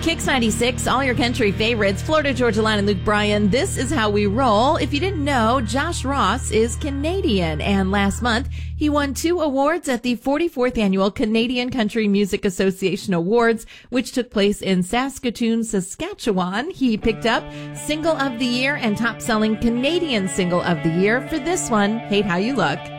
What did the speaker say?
Kix 96, all your country favorites, Florida Georgia Line and Luke Bryan. This is how we roll. If you didn't know, Josh Ross is Canadian, and last month he won 2 awards at the 44th Annual Canadian Country Music Association Awards, which took place in Saskatoon, Saskatchewan. He picked up Single of the Year and Top Selling Canadian Single of the Year for this one, Hate How You Look.